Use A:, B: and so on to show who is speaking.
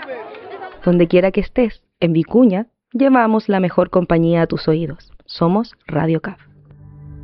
A: Donde quiera que estés, en Vicuña, llevamos la mejor compañía a tus oídos. Somos Radio CAF.